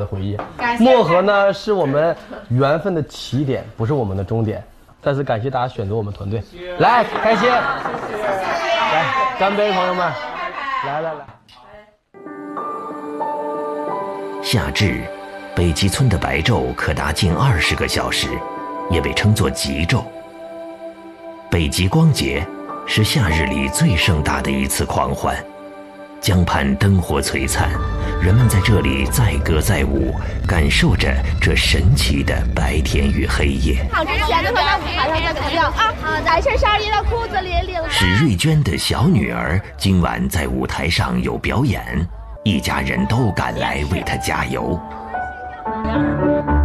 的回忆。漠河呢是我们缘分的起点，不是我们的终点。再次感谢大家选择我们团队，来开心，来干杯，朋友们，来。 夏至，北极村的白昼可达近20个小时，也被称作极昼。北极光节是夏日里最盛大的一次狂欢，江畔灯火璀璨，人们在这里载歌载舞，感受着这神奇的白天与黑夜。 好，之前的话在舞台上再涂掉啊，男生上衣的裤子里领。 史瑞娟的小女儿今晚在舞台上有表演，一家人都赶来为她加油。